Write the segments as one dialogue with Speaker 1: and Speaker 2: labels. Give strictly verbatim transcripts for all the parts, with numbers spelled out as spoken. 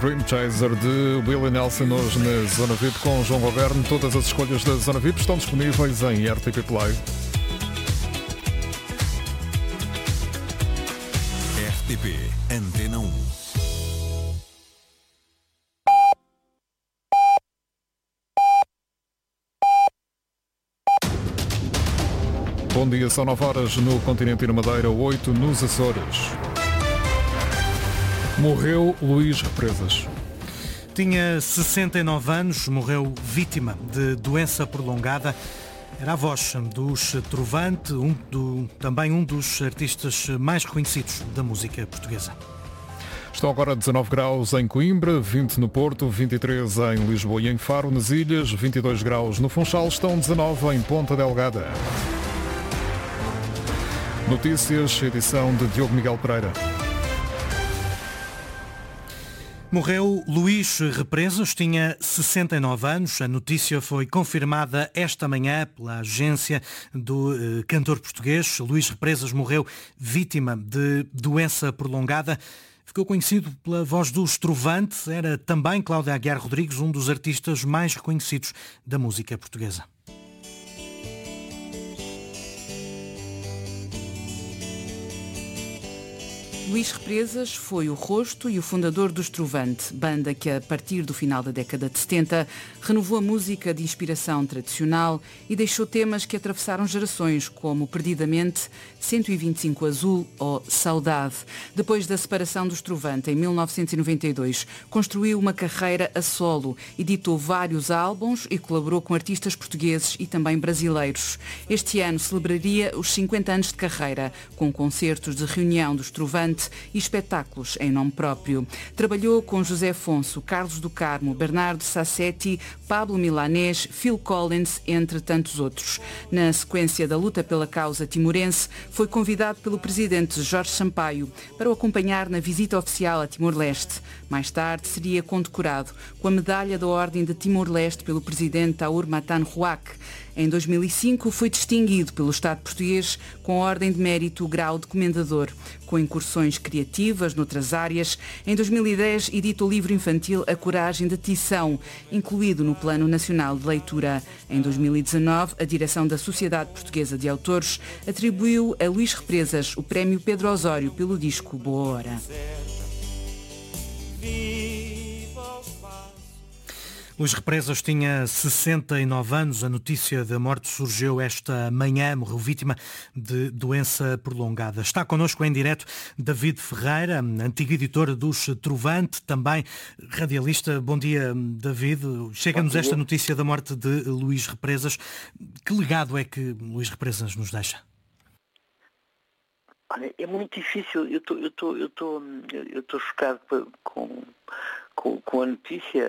Speaker 1: Dream Chaser de Willie Nelson hoje na Zona V I P com João Goberno. Todas as escolhas da Zona V I P estão disponíveis em R T P Play.
Speaker 2: R T P Antena um.
Speaker 1: Bom dia, são nove horas no continente e na Madeira, oito nos Açores. Morreu Luís Represas.
Speaker 3: Tinha sessenta e nove anos, morreu vítima de doença prolongada. Era a voz dos Trovante, um do, também um dos artistas mais reconhecidos da música portuguesa.
Speaker 1: Estão agora dezanove graus em Coimbra, vinte no Porto, vinte e três em Lisboa e em Faro, nas Ilhas, vinte e dois graus no Funchal, estão dezanove em Ponta Delgada. Notícias, edição de Diogo Miguel Pereira.
Speaker 3: Morreu Luís Represas, tinha sessenta e nove anos. A notícia foi confirmada esta manhã pela agência do eh, cantor português. Luís Represas morreu vítima de doença prolongada. Ficou conhecido pela voz dos Trovante. Era também Cláudio Aguiar Rodrigues, um dos artistas mais reconhecidos da música portuguesa.
Speaker 4: Luís Represas foi o rosto e o fundador dos Trovante, banda que a partir do final da década de setenta renovou a música de inspiração tradicional e deixou temas que atravessaram gerações como Perdidamente, cento e vinte e cinco Azul ou Saudade. Depois da separação dos Trovante em mil novecentos e noventa e dois, construiu uma carreira a solo, editou vários álbuns e colaborou com artistas portugueses e também brasileiros. Este ano celebraria os cinquenta anos de carreira, com concertos de reunião dos Trovante e espetáculos em nome próprio. Trabalhou com José Afonso, Carlos do Carmo, Bernardo Sassetti, Pablo Milanés, Phil Collins, entre tantos outros. Na sequência da luta pela causa timorense, foi convidado pelo presidente Jorge Sampaio para o acompanhar na visita oficial a Timor-Leste. Mais tarde seria condecorado com a medalha da Ordem de Timor-Leste pelo presidente Taur Matan Ruac. Em dois mil e cinco foi distinguido pelo Estado português com a Ordem de Mérito Grau de Comendador, com incursões criativas noutras áreas. Em dois mil e dez edita o livro infantil A Coragem de Tição, incluído no Plano Nacional de Leitura. Em dois mil e dezanove, a direção da Sociedade Portuguesa de Autores atribuiu a Luís Represas o prémio Pedro Osório pelo disco Boa Hora.
Speaker 3: Luís Represas tinha sessenta e nove anos. A notícia da morte surgiu esta manhã. Morreu vítima de doença prolongada. Está connosco em direto David Ferreira, antigo editor dos Trovante, também radialista. Bom dia, David. Chega-nos esta notícia da morte de Luís Represas. Que legado é que Luís Represas nos deixa?
Speaker 5: Olha, é muito difícil. Eu estou eu estou eu estou eu estou chocado com com, com a notícia.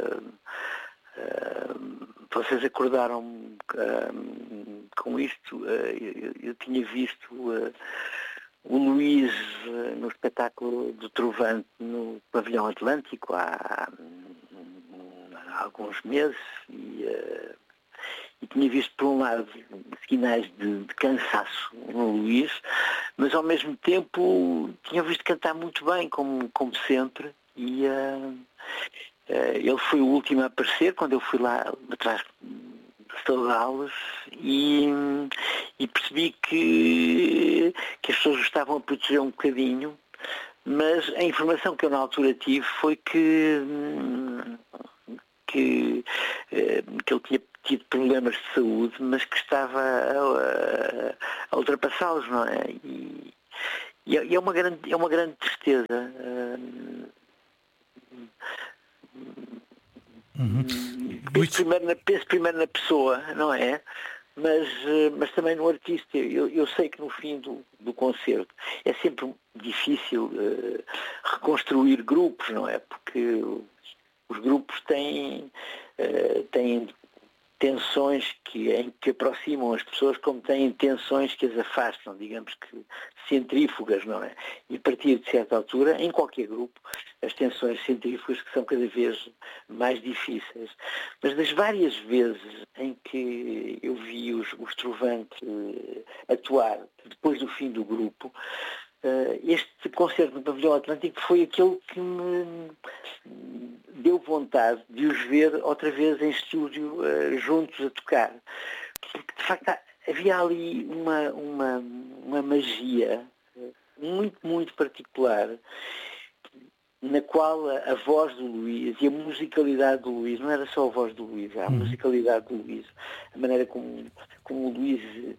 Speaker 5: Uh, vocês acordaram uh, com isto. Uh, eu, eu tinha visto uh, o Luís uh, no espetáculo do Trovante no Pavilhão Atlântico há, há alguns meses e uh, E tinha visto, por um lado, sinais de, de cansaço no Luís, mas ao mesmo tempo tinha visto cantar muito bem, como, como sempre, e uh, uh, ele foi o último a aparecer quando eu fui lá atrás de saudá-los e, e percebi que, que as pessoas o estavam a proteger um bocadinho, mas a informação que eu na altura tive foi que, que, uh, que ele tinha tido problemas de saúde, mas que estava a, a, a ultrapassá-los, não é? E, e é uma grande, é uma grande tristeza.
Speaker 3: Uhum.
Speaker 5: Penso, primeiro na, penso primeiro na pessoa, não é? Mas, mas também no artista. Eu, eu sei que no fim do, do concerto é sempre difícil uh, reconstruir grupos, não é? Porque os grupos têm, uh, têm tensões que, em, que aproximam as pessoas, como têm tensões que as afastam, digamos que centrífugas, não é? E a partir de certa altura, em qualquer grupo, as tensões centrífugas que são cada vez mais difíceis. Mas das várias vezes em que eu vi os, os Trovante uh, atuar depois do fim do grupo, Uh, este concerto no Pavilhão Atlântico foi aquele que me, deu vontade de os ver outra vez em estúdio, uh, juntos a tocar. Porque, de facto, havia ali uma, uma, uma magia muito, muito particular, na qual a, a voz do Luís e a musicalidade do Luís, não era só a voz do Luís, a musicalidade do Luís, a maneira como, como o Luís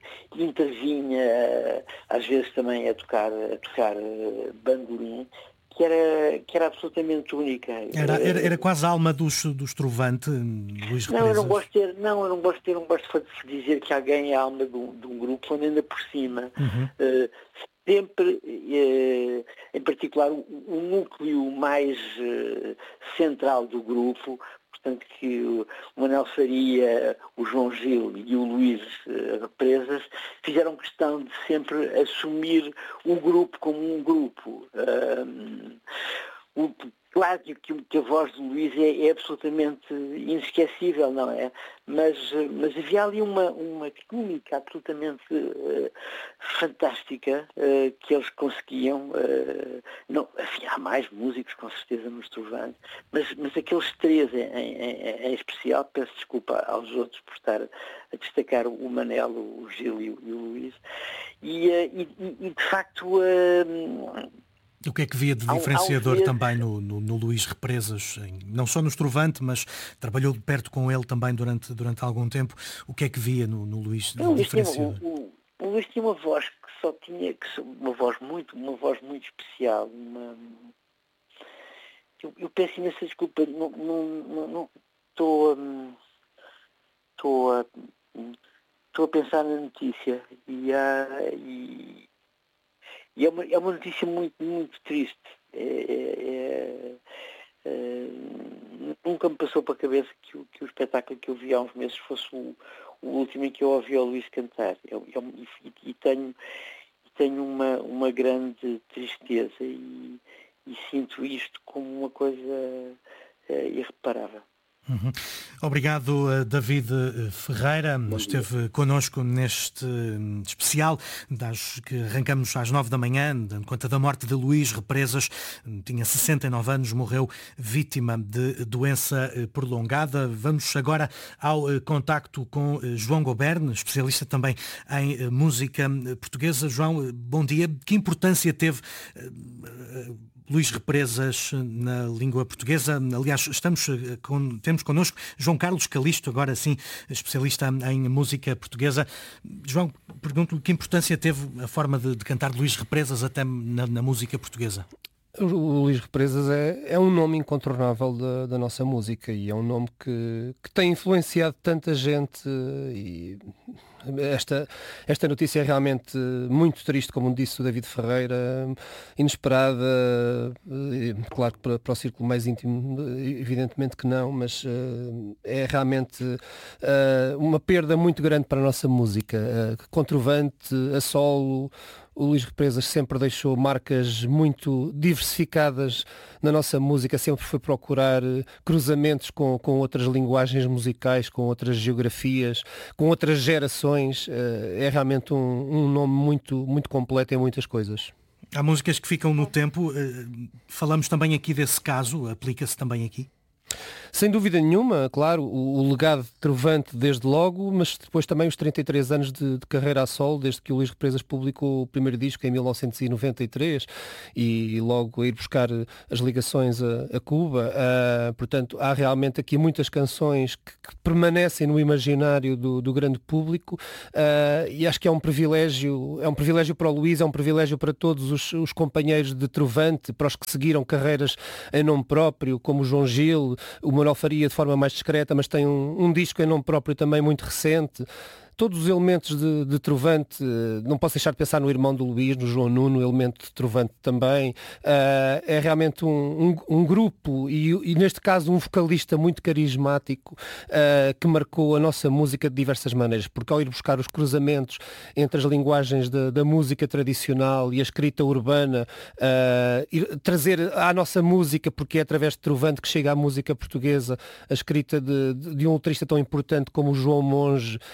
Speaker 5: intervinha, às vezes também a tocar, a tocar bandolim, que era, que era absolutamente única.
Speaker 3: Era, era, era quase a alma dos, dos Trovante, Luís Represas.
Speaker 5: Não, eu não gosto de ter, não, eu não gosto de ter, não gosto de dizer que alguém é a alma de um, de um grupo, quando ainda por cima. Uhum. Uh, sempre, uh, em particular, o, o núcleo mais uh, central do grupo, portanto que o Manuel Faria, o João Gil e o Luís uh, Represas fizeram questão de sempre assumir o grupo como um grupo. Uh, o, claro que, que a voz do Luís é, é absolutamente inesquecível, não é? Mas, mas havia ali uma, uma química absolutamente uh, fantástica uh, que eles conseguiam. Uh, não, havia há mais músicos, com certeza, nos Trovante, mas, mas aqueles três em, em, em especial, peço desculpa aos outros por estar a destacar o Manel, o Gil e o, e o Luís, e, uh, e, e de facto... Uh,
Speaker 3: O que é que via de diferenciador também no, no, no Luís Represas, em, não só no Trovante, mas trabalhou de perto com ele também durante, durante algum tempo. O que é que via no, no Luís de
Speaker 5: não,
Speaker 3: diferenciador?
Speaker 5: Tinha, o, o, o Luís tinha uma voz que só tinha que, uma voz muito, uma voz muito especial. Uma, eu, eu peço imensa desculpa, não, não, não, não estou, estou a, estou a pensar na notícia e, e E é uma, é uma notícia muito, muito triste. É, é, é, nunca me passou para a cabeça que o, que o espetáculo que eu vi há uns meses fosse o, o último em que eu ouvi o Luís cantar. Eu, eu, e, e tenho, tenho uma, uma grande tristeza e, e sinto isto como uma coisa é, irreparável.
Speaker 3: Uhum. Obrigado, David Ferreira. Esteve connosco neste especial das, que arrancamos às nove da manhã, dando conta da morte de Luís Represas. Tinha sessenta e nove anos, morreu vítima de doença prolongada. Vamos agora ao contacto com João Goberne, especialista também em música portuguesa. João, bom dia. Que importância teve Luís Represas na língua portuguesa? Aliás, estamos com, temos connosco João Carlos Calisto, agora sim, especialista em música portuguesa. João, pergunto-lhe que importância teve a forma de, de cantar de Luís Represas até na, na música portuguesa?
Speaker 6: O Luís Represas é, é um nome incontornável da, da nossa música e é um nome que, que tem influenciado tanta gente e esta, esta notícia é realmente muito triste, como disse o David Ferreira, inesperada, claro que para, para o círculo mais íntimo evidentemente que não, mas uh, é realmente uh, uma perda muito grande para a nossa música, uh, com Trovante, a solo. O Luís Represas sempre deixou marcas muito diversificadas na nossa música, sempre foi procurar cruzamentos com, com outras linguagens musicais, com outras geografias, com outras gerações. É realmente um, um nome muito, muito completo em muitas coisas.
Speaker 3: Há músicas que ficam no tempo. Falamos também aqui desse caso, aplica-se também aqui?
Speaker 6: Sem dúvida nenhuma, claro, o, o legado de Trovante desde logo, mas depois também os trinta e três anos de, de carreira a solo, desde que o Luís Represas publicou o primeiro disco em mil novecentos e noventa e três e, e logo a ir buscar as ligações a, a Cuba. Uh, portanto, há realmente aqui muitas canções que, que permanecem no imaginário do, do grande público uh, e acho que é um privilégio, é um privilégio para o Luís, é um privilégio para todos os, os companheiros de Trovante, para os que seguiram carreiras em nome próprio, como o João Gil, o Manuel Faria de forma mais discreta, mas tem um, um disco em nome próprio também muito recente. Todos os elementos de, de Trovante, não posso deixar de pensar no irmão do Luís, no João Nuno, elemento de Trovante também. Uh, é realmente um, um, um grupo e, e, neste caso, um vocalista muito carismático uh, que marcou a nossa música de diversas maneiras, porque ao ir buscar os cruzamentos entre as linguagens da, da música tradicional e a escrita urbana, uh, e trazer à nossa música, porque é através de Trovante que chega à música portuguesa, a escrita de, de, de um letrista tão importante como o João Monge, tantas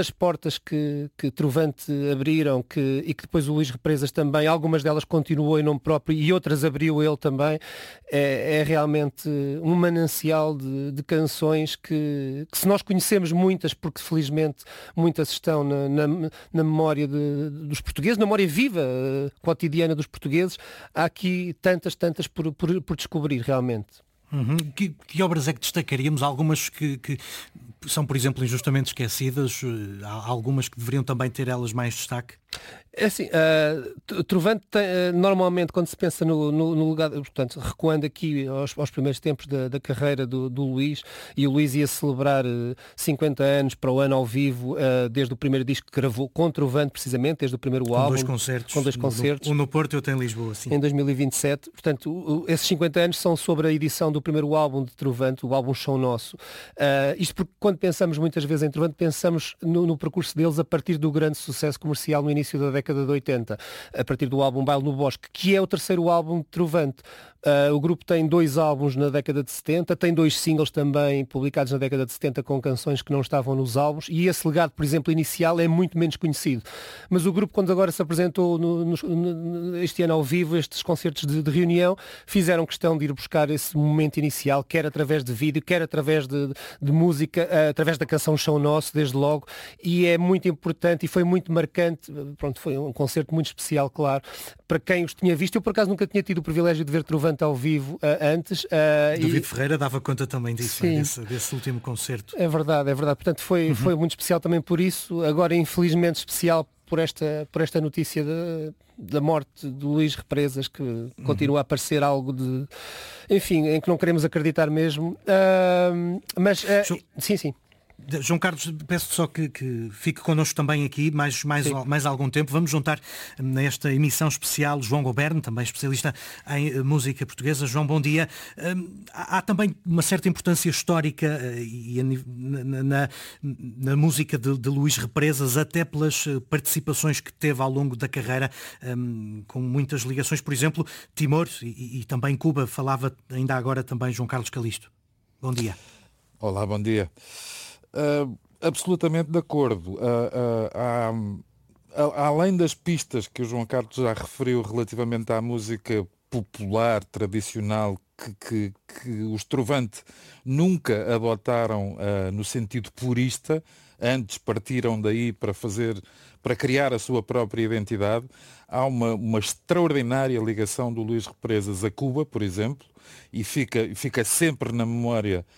Speaker 6: das portas que, que Trovante abriram que, e que depois o Luís Represas também, algumas delas continuou em nome próprio e outras abriu ele também, é, é realmente um manancial de, de canções que, que se nós conhecemos muitas, porque felizmente muitas estão na, na, na memória de, dos portugueses, na memória viva, cotidiana dos portugueses, há aqui tantas, tantas por, por, por descobrir realmente.
Speaker 3: Uhum. Que, que obras é que destacaríamos? Algumas que, que são, por exemplo, injustamente esquecidas, há algumas que deveriam também ter elas mais destaque?
Speaker 6: É assim, uh, Trovante tem, uh, normalmente quando se pensa no, no, no lugar, portanto, recuando aqui aos, aos primeiros tempos da, da carreira do, do Luís, e o Luís ia celebrar uh, cinquenta anos para o ano ao vivo, uh, desde o primeiro disco que gravou com Trovante, precisamente, desde o primeiro
Speaker 3: com
Speaker 6: álbum.
Speaker 3: Dois concertos,
Speaker 6: com dois concertos.
Speaker 3: Um no, no Porto e outro em Lisboa, sim.
Speaker 6: Em dois mil e vinte e sete. Portanto, o, esses cinquenta anos são sobre a edição do primeiro álbum de Trovante, o álbum Chão Nosso. Uh, isto porque quando pensamos muitas vezes em Trovante, pensamos no, no percurso deles a partir do grande sucesso comercial no início da década de oitenta, a partir do álbum Baile no Bosque, que é o terceiro álbum de Trovante. Uh, o grupo tem dois álbuns na década de setenta, tem dois singles também publicados na década de setenta com canções que não estavam nos álbuns, e esse legado, por exemplo, inicial é muito menos conhecido. Mas o grupo, quando agora se apresentou no, no, no, este ano ao vivo, estes concertos de, de reunião, fizeram questão de ir buscar esse momento inicial, quer através de vídeo, quer através de, de música, uh, através da canção Chão Nosso, desde logo, e é muito importante e foi muito marcante. Pronto, foi um concerto muito especial, claro, para quem os tinha visto. Eu, por acaso, nunca tinha tido o privilégio de ver Trovante ao vivo uh, antes. Uh,
Speaker 3: David
Speaker 6: e...
Speaker 3: Ferreira dava conta também disso, né? desse, desse último concerto.
Speaker 6: É verdade, é verdade. Portanto, foi, uhum. foi muito especial também por isso. Agora, infelizmente, especial por esta, por esta notícia de, da morte do Luís Represas, que uhum. continua a parecer algo de... Enfim, em que não queremos acreditar mesmo. Uh, mas, uh, Show. sim, sim.
Speaker 3: João Carlos, peço só que, que fique connosco também aqui mais, mais, mais algum tempo. Vamos juntar nesta emissão especial João Goberno, também especialista em música portuguesa. João, bom dia. Há também uma certa importância histórica e na, na, na música de, de Luís Represas, até pelas participações que teve ao longo da carreira, com muitas ligações, por exemplo, Timor e, e também Cuba. Falava ainda agora também João Carlos Calisto. Bom dia.
Speaker 7: Olá, bom dia. Uh, absolutamente de acordo. Uh, uh, uh, além das pistas que o João Carlos já referiu relativamente à música popular, tradicional, que, que, que os Trovante nunca adotaram uh, no sentido purista, antes partiram daí para fazer, para criar a sua própria identidade, há uma, uma extraordinária ligação do Luís Represas a Cuba, por exemplo, e fica, fica sempre na memória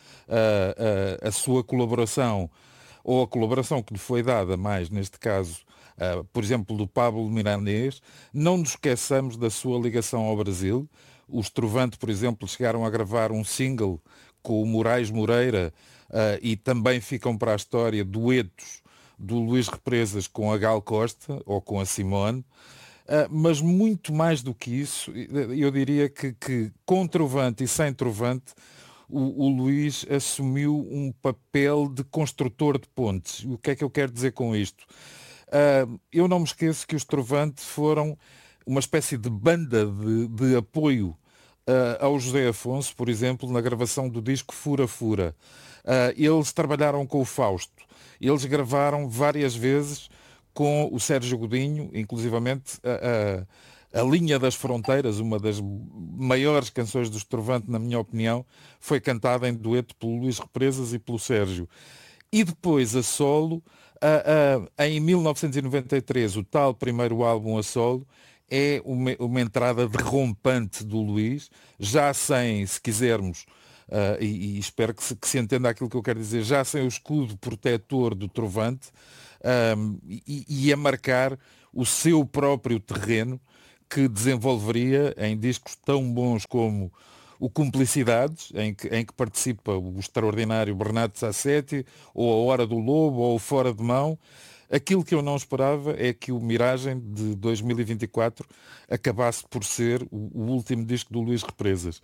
Speaker 7: a, a, a sua colaboração, ou a colaboração que lhe foi dada mais, neste caso, uh, por exemplo, do Pablo Mirandés. Não nos esqueçamos da sua ligação ao Brasil. Os Trovante, por exemplo, chegaram a gravar um single com o Moraes Moreira uh, e também ficam para a história duetos do Luís Represas com a Gal Costa ou com a Simone. Uh, mas muito mais do que isso, eu diria que, que com Trovante e sem Trovante, o, o Luís assumiu um papel de construtor de pontes. O que é que eu quero dizer com isto? Uh, eu não me esqueço que os Trovante foram uma espécie de banda de, de apoio uh, ao José Afonso, por exemplo, na gravação do disco Fura Fura. Uh, eles trabalharam com o Fausto. Eles gravaram várias vezes com o Sérgio Godinho, inclusivamente a, a, a Linha das Fronteiras, uma das maiores canções dos Trovante, na minha opinião, foi cantada em dueto pelo Luís Represas e pelo Sérgio. E depois a solo, a, a, em mil novecentos e noventa e três, o tal primeiro álbum a solo, é uma, uma entrada derrompante do Luís, já sem, se quisermos, uh, e, e espero que se, que se entenda aquilo que eu quero dizer, já sem o escudo protetor do Trovante, Um, e, e a marcar o seu próprio terreno, que desenvolveria em discos tão bons como o Cumplicidades, em que, em que participa o extraordinário Bernardo Sassetti, ou A Hora do Lobo, ou o Fora de Mão. Aquilo que eu não esperava é que o Miragem de dois mil e vinte e quatro acabasse por ser o, o último disco do Luís Represas.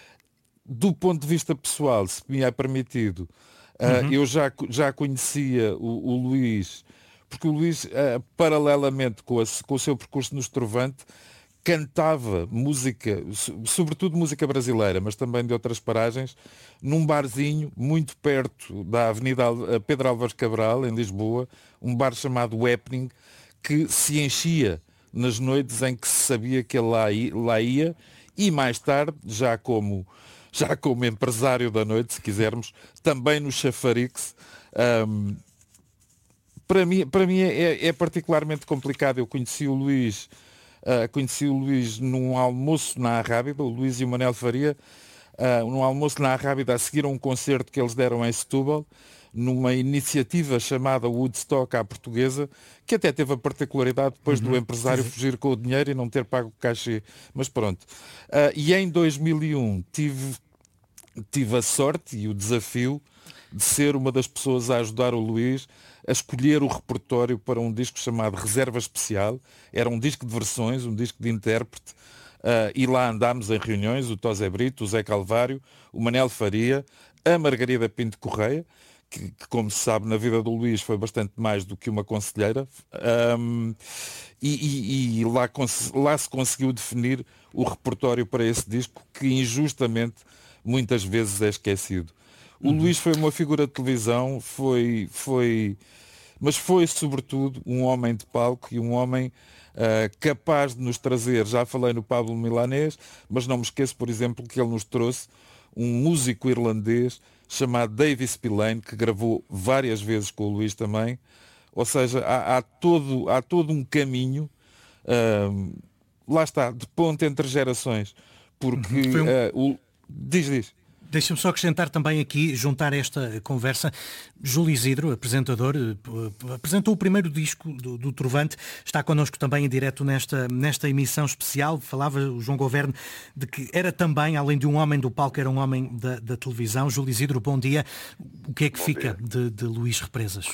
Speaker 7: Do ponto de vista pessoal, se me é permitido, Uh, uhum. eu já, já conhecia o, o Luís, porque o Luís, uh, paralelamente com, a, com o seu percurso nos Trovante, cantava música, sobretudo música brasileira, mas também de outras paragens, num barzinho muito perto da Avenida Pedro Álvares Cabral, em Lisboa, um bar chamado Happening, que se enchia nas noites em que se sabia que ele lá ia, lá ia e mais tarde, já como, já como empresário da noite, se quisermos, também no Chafarix. Um, para mim, para mim é, é particularmente complicado. Eu conheci o Luís, uh, conheci o Luís num almoço na Arrábida, o Luís e o Manel Faria, uh, num almoço na Arrábida a seguir a um concerto que eles deram em Setúbal, numa iniciativa chamada Woodstock à portuguesa, que até teve a particularidade depois uhum. do empresário fugir com o dinheiro e não ter pago o cachê. Mas pronto. Uh, e em dois mil e um tive, tive a sorte e o desafio de ser uma das pessoas a ajudar o Luís a escolher o repertório para um disco chamado Reserva Especial. Era um disco de versões, um disco de intérprete. Uh, e lá andámos em reuniões, o Tosé Brito, o Zé Calvário, o Manel Faria, a Margarida Pinto Correia, que, que, como se sabe, na vida do Luís foi bastante mais do que uma conselheira, um, e, e, e lá, lá se conseguiu definir o repertório para esse disco, que injustamente muitas vezes é esquecido. O uhum. Luís foi uma figura de televisão, foi, foi, mas foi sobretudo um homem de palco e um homem uh, capaz de nos trazer, já falei no Pablo Milanês, mas não me esqueço, por exemplo, que ele nos trouxe um músico irlandês chamado Davy Spillane, que gravou várias vezes com o Luís também. Ou seja, há, há, todo, há todo um caminho, uh, lá está, de ponte entre gerações. Porque um... uh, o... Diz, diz.
Speaker 3: Deixa-me só acrescentar também aqui, juntar esta conversa. Júlio Isidro, apresentador, apresentou o primeiro disco do, do Trovante, está connosco também em direto nesta, nesta emissão especial. Falava o João Governe de que era também, além de um homem do palco, era um homem da, da televisão. Júlio Isidro, bom dia. O que é que bom fica de, de Luís Represas?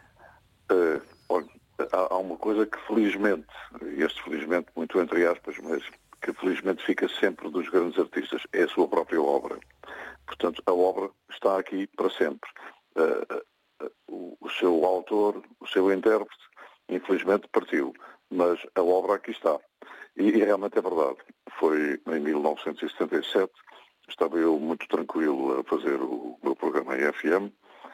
Speaker 8: Uh, olha, há, há uma coisa que felizmente, e este felizmente muito entre aspas, mas que felizmente fica sempre dos grandes artistas, é a sua própria obra. Portanto, a obra está aqui para sempre. Uh, uh, o, o seu autor, o seu intérprete, infelizmente partiu, mas a obra aqui está. E, e realmente é verdade. Foi em mil novecentos e setenta e sete, estava eu muito tranquilo a fazer o meu programa em F M,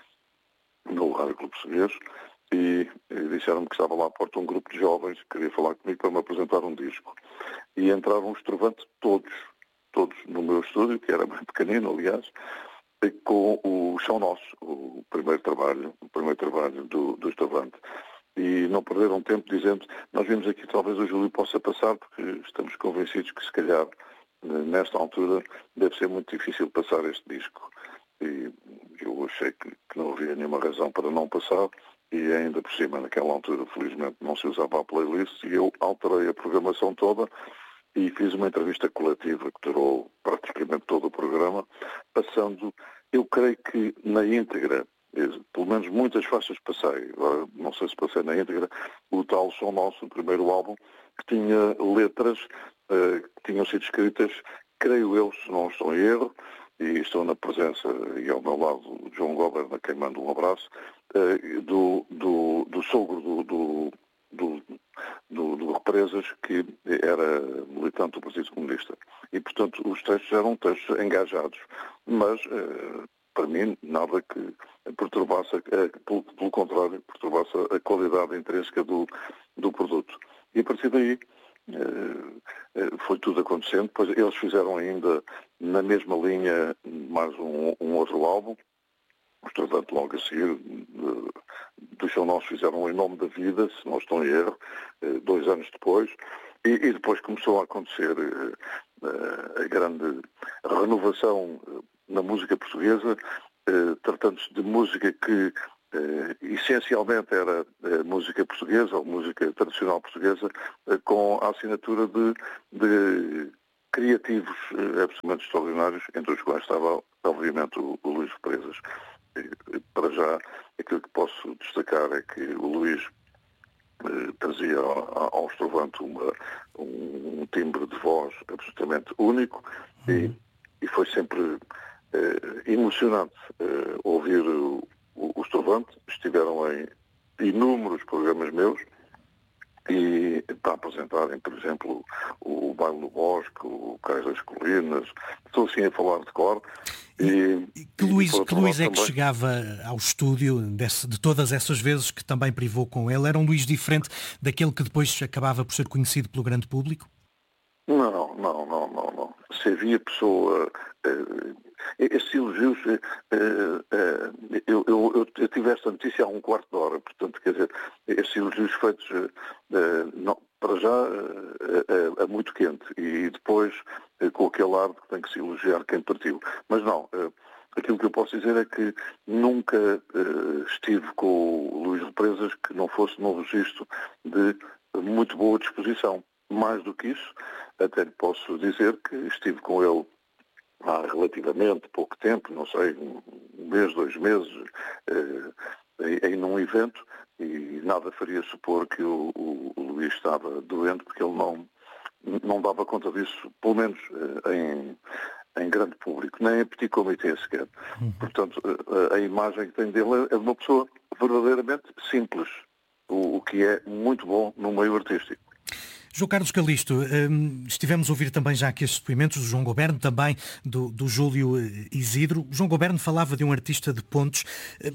Speaker 8: no Rádio Clube Português, e, e disseram-me que estava lá à porta um grupo de jovens que queria falar comigo para me apresentar um disco. E entraram os Trovantes todos, todos no meu estúdio, que era bem pequenino, aliás, com o Chão Nosso, o primeiro trabalho, o primeiro trabalho do, do Trovante. E não perderam tempo dizendo, nós vimos aqui, talvez o Júlio possa passar, porque estamos convencidos que se calhar, nesta altura, deve ser muito difícil passar este disco. E eu achei que, que não havia nenhuma razão para não passar, e ainda por cima, naquela altura, felizmente, não se usava a playlist, e eu alterei a programação toda, e fiz uma entrevista coletiva que durou praticamente todo o programa, passando, eu creio que na íntegra, pelo menos muitas faixas passei, não sei se passei na íntegra, o tal Som Nosso, o primeiro álbum, que tinha letras uh, que tinham sido escritas, creio eu, se não estou em erro, e estou na presença, e ao meu lado, o João Governe, a quem mando um abraço, uh, do, do, do sogro do... do Do, do, do Represas, que era militante do Partido Comunista. E, portanto, os textos eram textos engajados, mas, eh, para mim, nada que perturbasse, eh, pelo, pelo contrário, perturbasse a qualidade intrínseca do, do produto. E, a partir daí, eh, foi tudo acontecendo. Depois, eles fizeram ainda, na mesma linha, mais um, um outro álbum, portanto, logo a seguir, do Chão Nosso fizeram Em Nome da Vida, se não estou em erro, dois anos depois, e, e depois começou a acontecer a grande renovação na música portuguesa, tratando-se de música que essencialmente era música portuguesa, ou música tradicional portuguesa, com a assinatura de, de criativos absolutamente extraordinários, entre os quais estava, obviamente, o, o Luís Represas. Para já, aquilo que posso destacar é que o Luís eh, trazia ao, ao Trovante uma, um, um timbre de voz absolutamente único e, e foi sempre eh, emocionante eh, ouvir o, o, o Trovante. Estiveram em inúmeros programas meus e para apresentarem, por exemplo, o Baile do Bosque, o Cais das Colinas, estou assim a falar de cor.
Speaker 3: E, e que Luís,
Speaker 8: e
Speaker 3: que Luís é que
Speaker 8: também
Speaker 3: chegava ao estúdio desse, de todas essas vezes que também privou com ele? Era um Luís diferente daquele que depois acabava por ser conhecido pelo grande público?
Speaker 8: Não, não, não, não, não. Se havia pessoa... Uh, esses elogios... Uh, uh, eu, eu, eu, eu tive esta notícia há um quarto de hora, portanto, quer dizer, esses elogios feitos uh, não, para já uh, uh, é muito quente e depois uh, com aquele ar que tem que se elogiar quem partiu. Mas não... Uh, Aquilo que eu posso dizer é que nunca uh, estive com o Luís Represas que não fosse num registro de muito boa disposição. Mais do que isso, até lhe posso dizer que estive com ele há relativamente pouco tempo, não sei, um mês, dois meses, uh, em, em num evento, e nada faria supor que o, o, o Luís estava doente, porque ele não, não dava conta disso, pelo menos uh, em... em grande público, nem em petit comité sequer. Uhum. Portanto, a, a imagem que tem dele é de uma pessoa verdadeiramente simples, o, o que é muito bom no meio artístico.
Speaker 3: João Carlos Calisto, um, estivemos a ouvir também já aqui estes depoimentos do João Goberno, também do, do Júlio Isidro. O João Goberno falava de um artista de pontos.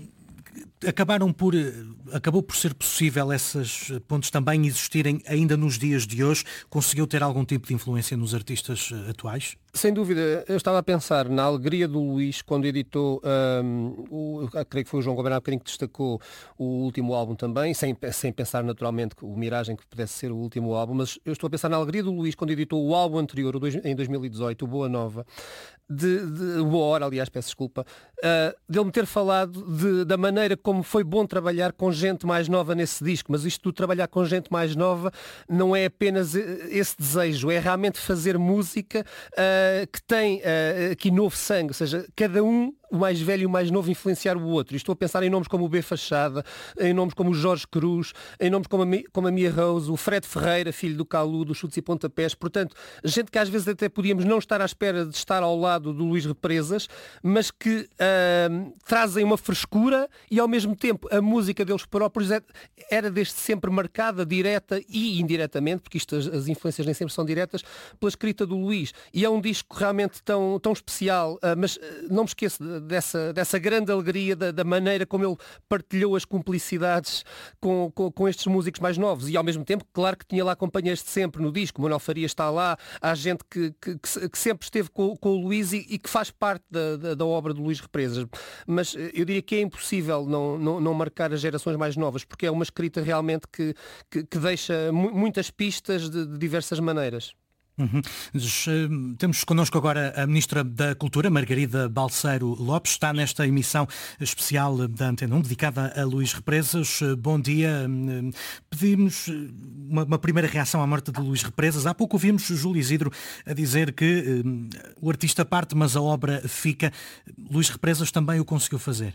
Speaker 3: Acabaram por, acabou por ser possível essas pontes também existirem ainda nos dias de hoje? Conseguiu ter algum tipo de influência nos artistas atuais?
Speaker 6: Sem dúvida, eu estava a pensar na alegria do Luís quando editou, um, o, creio que foi o João Goberno que destacou o último álbum também, sem, sem pensar naturalmente que o Miragem que pudesse ser o último álbum, mas eu estou a pensar na alegria do Luís quando editou o álbum anterior, o dois, em dois mil e dezoito, o Boa Nova, de, de Boa Hora, aliás, peço desculpa, uh, dele me ter falado de, da maneira como foi bom trabalhar com gente mais nova nesse disco, mas isto de trabalhar com gente mais nova não é apenas esse desejo, é realmente fazer música uh, que tem uh, aqui novo sangue, ou seja, cada um, o mais velho e o mais novo, influenciar o outro. E estou a pensar em nomes como o B. Fachada, em nomes como o Jorge Cruz, em nomes como a, Mi, como a Mia Rose, o Fred Ferreira, filho do Calu, dos Chutes e Pontapés. Portanto, gente que às vezes até podíamos não estar à espera de estar ao lado do Luís Represas, mas que uh, trazem uma frescura e ao mesmo tempo a música deles próprios é, era desde sempre marcada, direta e indiretamente, porque isto, as, as influências nem sempre são diretas, pela escrita do Luís. E é um disco realmente tão, tão especial, uh, mas uh, não me esqueço dessa, dessa grande alegria da, da maneira como ele partilhou as cumplicidades com, com, com estes músicos mais novos. E ao mesmo tempo, claro que tinha lá companheiros de sempre no disco. O Manuel Faria está lá, há gente que, que, que sempre esteve com, com o Luís e, e que faz parte da, da, da obra do Luís Represas. Mas eu diria que é impossível não, não, não marcar as gerações mais novas, porque é uma escrita realmente que, que, que deixa muitas pistas de, de diversas maneiras.
Speaker 3: Uhum. Temos connosco agora a Ministra da Cultura, Margarida Balseiro Lopes, está nesta emissão especial da Antena um, dedicada a Luís Represas. Bom dia. Pedimos uma, uma primeira reação à morte de Luís Represas. Há pouco ouvimos Júlio Isidro a dizer que um, o artista parte, mas a obra fica. Luís Represas também o conseguiu fazer?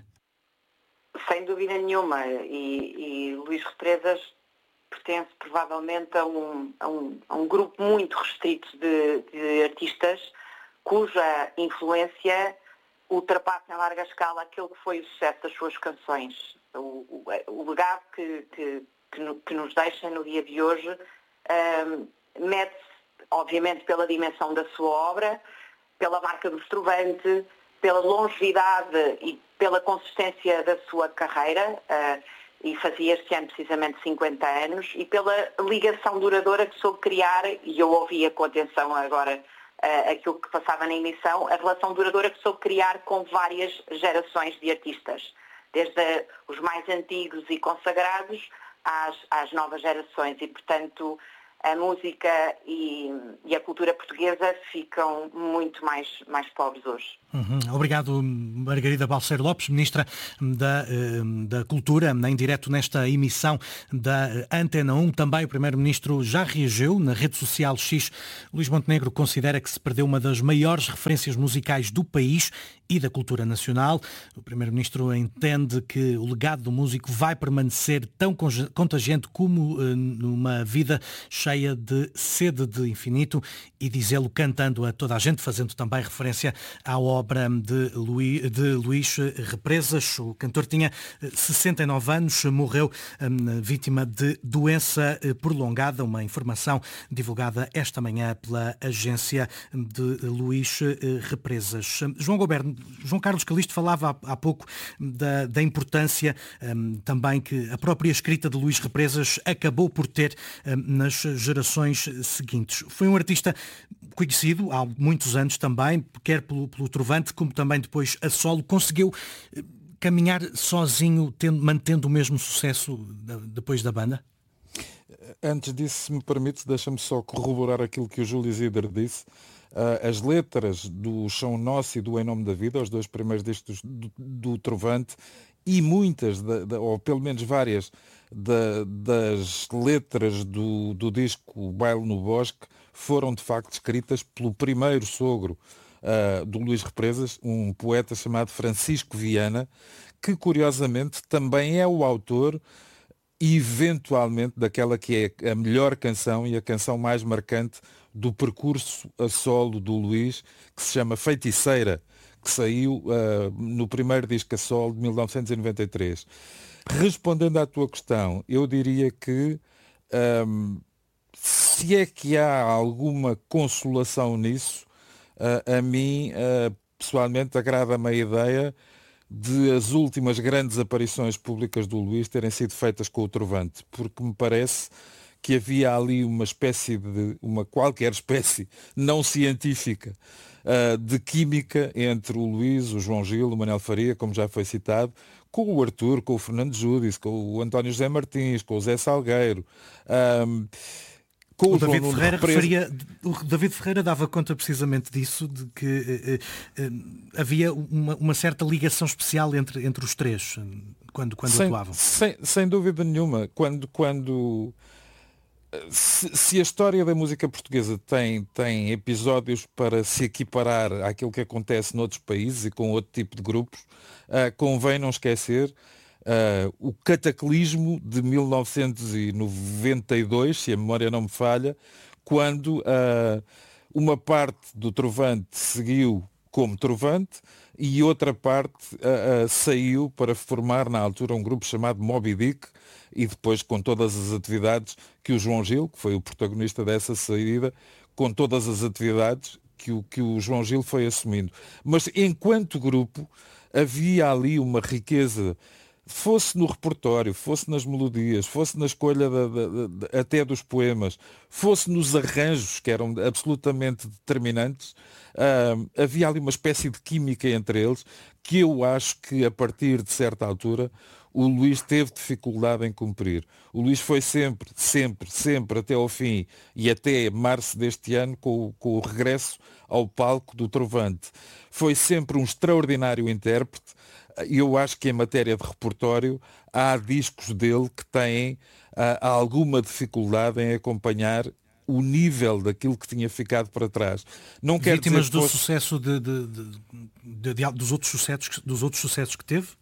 Speaker 9: Sem dúvida nenhuma. E, e Luís Represas pertence provavelmente a um, a um, a um grupo muito restrito de, de artistas cuja influência ultrapassa em larga escala aquele que foi o sucesso das suas canções. O, o, o legado que, que, que, que nos deixa no dia de hoje um, mede-se, obviamente, pela dimensão da sua obra, pela marca do Estrovante, pela longevidade e pela consistência da sua carreira, uh, e fazia este ano precisamente cinquenta anos, e pela ligação duradoura que soube criar, e eu ouvia com atenção agora uh, aquilo que passava na emissão, a relação duradoura que soube criar com várias gerações de artistas, desde uh, os mais antigos e consagrados às, às novas gerações, e portanto a música e, e a cultura portuguesa ficam muito mais, mais pobres hoje.
Speaker 3: Uhum. Obrigado, Margarida Balseiro Lopes, Ministra da, da Cultura, em direto nesta emissão da Antena um. Também o Primeiro-Ministro já reagiu na rede social X. Luís Montenegro considera que se perdeu uma das maiores referências musicais do país e da cultura nacional. O Primeiro-Ministro entende que o legado do músico vai permanecer tão contagiante como numa vida cheia cheia de sede de infinito, e diz ele cantando a toda a gente, fazendo também referência à obra de Luís, de Luís Represas. O cantor tinha sessenta e nove anos, morreu hum, vítima de doença prolongada, uma informação divulgada esta manhã pela agência de Luís Represas. João Goberno, João Carlos Calisto falava há, há pouco da, da importância hum, também que a própria escrita de Luís Represas acabou por ter hum, nas gerações seguintes. Foi um artista conhecido há muitos anos também, quer pelo, pelo Trovante, como também depois a solo. Conseguiu caminhar sozinho, tendo, mantendo o mesmo sucesso depois da banda?
Speaker 7: Antes disso, se me permite, deixa-me só corroborar aquilo que o Júlio Zider disse. Uh, as letras do Chão Nosso e do Em Nome da Vida, os dois primeiros discos do, do Trovante, e muitas, de, de, ou pelo menos várias, de, das letras do, do disco Baile no Bosque, foram de facto escritas pelo primeiro sogro uh, do Luís Represas, um poeta chamado Francisco Viana, que curiosamente também é o autor, eventualmente, daquela que é a melhor canção e a canção mais marcante do percurso a solo do Luís, que se chama Feiticeira, que saiu uh, no primeiro disco a solo de mil novecentos e noventa e três. Respondendo à tua questão, eu diria que um, se é que há alguma consolação nisso, uh, a mim, uh, pessoalmente, agrada-me a ideia de as últimas grandes aparições públicas do Luís terem sido feitas com o Trovante, porque me parece que havia ali uma espécie de, uma qualquer espécie não científica uh, de química entre o Luís, o João Gil, o Manuel Faria, como já foi citado, com o Arthur, com o Fernando Júdice, com o António José Martins, com o Zé Salgueiro. Um, com
Speaker 3: o, o David Ferreira
Speaker 7: Represa...
Speaker 3: referia, o David Ferreira dava conta precisamente disso, de que eh, eh, havia uma, uma certa ligação especial entre, entre os três, quando, quando
Speaker 7: sem,
Speaker 3: atuavam.
Speaker 7: Sem, sem dúvida nenhuma. Quando... quando... Se, se a história da música portuguesa tem, tem episódios para se equiparar àquilo que acontece noutros países e com outro tipo de grupos, uh, convém não esquecer uh, o cataclismo de mil novecentos e noventa e dois, se a memória não me falha, quando uh, uma parte do Trovante seguiu como Trovante e outra parte uh, uh, saiu para formar na altura um grupo chamado Moby Dick, e depois com todas as atividades que o João Gil, que foi o protagonista dessa saída, com todas as atividades que o, que o João Gil foi assumindo. Mas enquanto grupo havia ali uma riqueza, fosse no repertório, fosse nas melodias, fosse na escolha da, da, da, até dos poemas, fosse nos arranjos, que eram absolutamente determinantes, uh, havia ali uma espécie de química entre eles, que eu acho que a partir de certa altura o Luís teve dificuldade em cumprir. O Luís foi sempre, sempre, sempre até ao fim e até março deste ano com, com o regresso ao palco do Trovante. Foi sempre um extraordinário intérprete. Eu acho que em matéria de repertório há discos dele que têm uh, alguma dificuldade em acompanhar o nível daquilo que tinha ficado para trás. Não quer
Speaker 3: Vítimas
Speaker 7: dizer que
Speaker 3: do
Speaker 7: fosse...
Speaker 3: sucesso de, de, de, de, dos, outros sucessos, dos outros sucessos que teve?